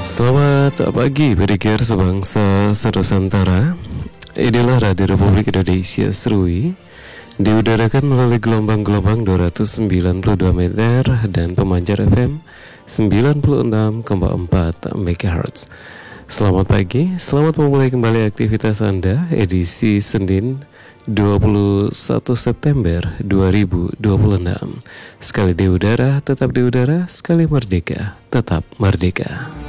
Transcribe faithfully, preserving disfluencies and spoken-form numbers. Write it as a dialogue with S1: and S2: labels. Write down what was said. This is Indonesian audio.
S1: Selamat pagi pendengar sebangsa senusantara. Inilah Radio Republik Indonesia Serui, diudarakan melalui gelombang-gelombang dua ratus sembilan puluh dua meter dan pemancar F M sembilan puluh enam koma empat megahertz. Selamat pagi, selamat memulai kembali aktivitas Anda edisi Senin dua puluh satu September dua ribu dua puluh enam. Sekali di udara, tetap di udara, sekali merdeka, tetap merdeka.